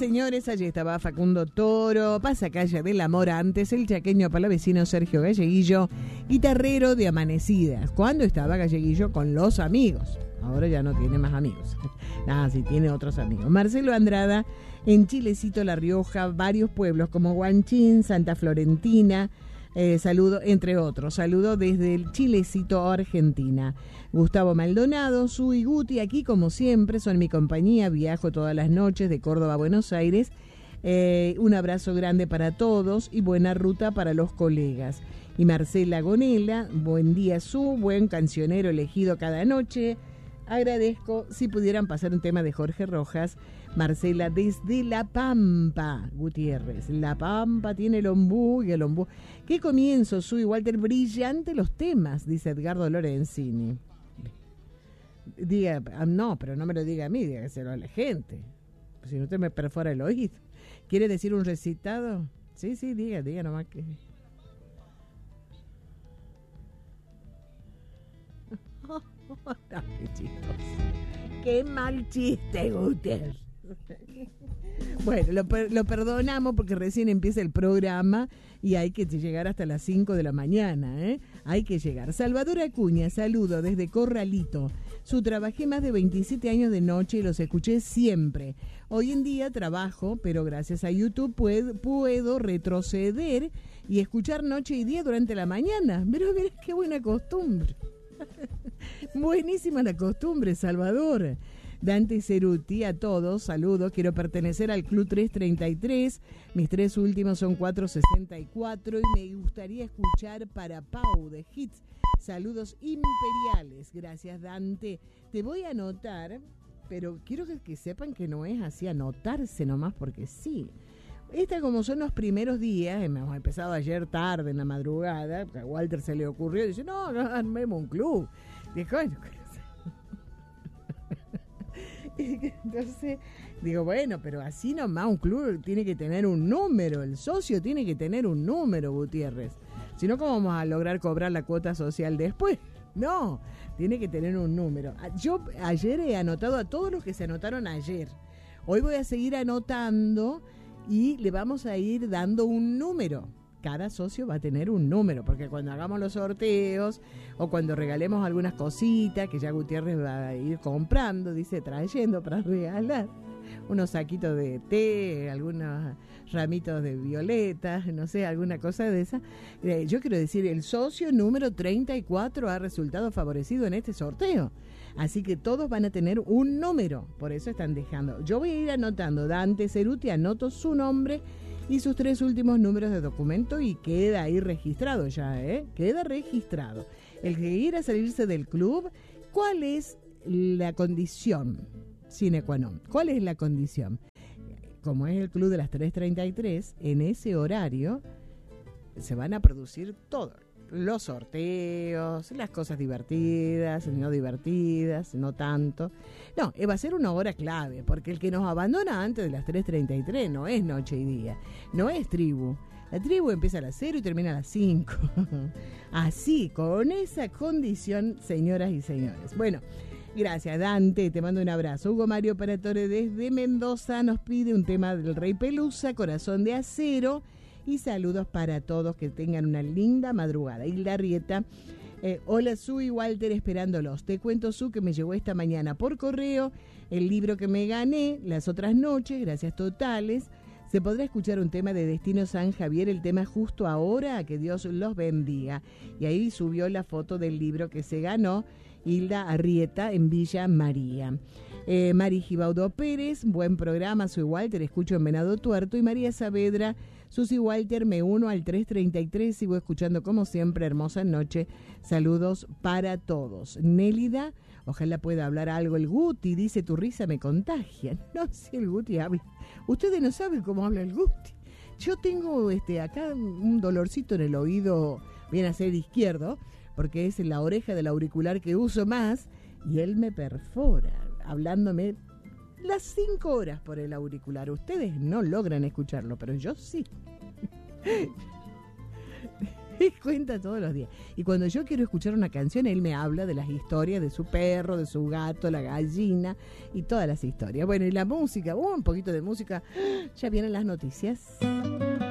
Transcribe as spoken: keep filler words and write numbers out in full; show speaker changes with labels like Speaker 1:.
Speaker 1: señores, allí estaba Facundo Toro, pasacalle del amor antes, el chaqueño palavecino Sergio Galleguillo, guitarrero de Amanecidas, cuando estaba Galleguillo con los amigos. Ahora ya no tiene más amigos. Nada, sí tiene otros amigos. Marcelo Andrada, en Chilecito, La Rioja, varios pueblos como Huanchín, Santa Florentina, eh, saludo, entre otros. Saludo desde el Chilecito, Argentina. Gustavo Maldonado, Su y Guti, aquí como siempre, son mi compañía. Viajo todas las noches de Córdoba a Buenos Aires. Eh, un abrazo grande para todos y buena ruta para los colegas. Y Marcela Gonela, buen día Su, buen cancionero elegido cada noche. Agradezco si pudieran pasar un tema de Jorge Rojas. Marcela desde La Pampa, Gutiérrez. La Pampa tiene el ombú y el ombú. ¿Qué comienzo, Su y Walter? Brillante los temas, dice Edgardo Lorenzini. Diga, no, pero no me lo diga a mí, dígaselo a la gente. Si no, usted me perfora el oído. ¿Quiere decir un recitado? Sí, sí, diga, diga nomás que... Qué chistoso. Qué mal chiste, Gutiérrez. Bueno, lo, lo perdonamos porque recién empieza el programa y hay que llegar hasta las cinco de la mañana, ¿eh? Hay que llegar. Salvador Acuña, saludo desde Corralito. Su trabajé más de veintisiete años de noche y los escuché siempre. Hoy en día trabajo, pero gracias a YouTube puedo, puedo retroceder y escuchar noche y día durante la mañana. Pero mira qué buena costumbre. Buenísima la costumbre, Salvador. Dante Ceruti, a todos, saludos. Quiero pertenecer al Club trescientos treinta y tres. Mis tres últimos son cuatrocientos sesenta y cuatro y me gustaría escuchar para Pau de Hits. Saludos imperiales. Gracias, Dante. Te voy a anotar, pero quiero que, que sepan que no es así anotarse nomás porque sí. Esta, como son los primeros días, hemos empezado ayer tarde en la madrugada, a Walter se le ocurrió y dice, no, armemos un club. Dijo, bueno, entonces digo, bueno, pero así nomás un club tiene que tener un número, el socio tiene que tener un número, Gutiérrez. Si no, ¿cómo vamos a lograr cobrar la cuota social después? No, tiene que tener un número. Yo ayer he anotado a todos los que se anotaron ayer. Hoy voy a seguir anotando y le vamos a ir dando un número. Cada socio va a tener un número, porque cuando hagamos los sorteos o cuando regalemos algunas cositas, que ya Gutiérrez va a ir comprando, dice, trayendo para regalar, unos saquitos de té, algunos ramitos de violetas, no sé, alguna cosa de esa. Eh, yo quiero decir, el socio número treinta y cuatro ha resultado favorecido en este sorteo. Así que todos van a tener un número, por eso están dejando. Yo voy a ir anotando, Dante Ceruti, anoto su nombre y sus tres últimos números de documento y queda ahí registrado ya, ¿eh? Queda registrado. El que quiera salirse del club, ¿cuál es la condición sine qua non? ¿Cuál es la condición? Como es el club de las tres treinta y tres, en ese horario se van a producir todo. Los sorteos, las cosas divertidas, no divertidas, no tanto. No, va a ser una hora clave, porque el que nos abandona antes de las tres treinta y tres no es noche y día, no es tribu. La tribu empieza a las cero y termina a las cinco. Así, con esa condición, señoras y señores. Bueno, gracias, Dante, te mando un abrazo. Hugo Mario Paratore desde Mendoza nos pide un tema del Rey Pelusa, Corazón de Acero. Y saludos para todos, que tengan una linda madrugada. Hilda Rieta, eh, hola Su y Walter, esperándolos. Te cuento, Su, que me llegó esta mañana por correo el libro que me gané las otras noches, gracias totales. Se podrá escuchar un tema de Destino San Javier, el tema Justo Ahora, que Dios los bendiga. Y ahí subió la foto del libro que se ganó Hilda Arrieta en Villa María. Eh, Mari Gibaudo Pérez, buen programa, Su y Walter, escucho en Venado Tuerto. Y María Saavedra, Susi Walter, me uno al tres treinta y tres, sigo escuchando como siempre, hermosa noche, saludos para todos. Nélida, ojalá pueda hablar algo el Guti, dice, tu risa me contagia. No sé si el Guti habla, ustedes no saben cómo habla el Guti. Yo tengo este acá un dolorcito en el oído, viene a ser izquierdo, porque es la oreja del auricular que uso más, y él me perfora, hablándome las cinco horas por el auricular. Ustedes no logran escucharlo, pero yo sí. me cuenta todos los días. Y cuando yo quiero escuchar una canción, él me habla de las historias de su perro, de su gato, la gallina y todas las historias. Bueno, y la música, uh, un poquito de música. Ya vienen las noticias.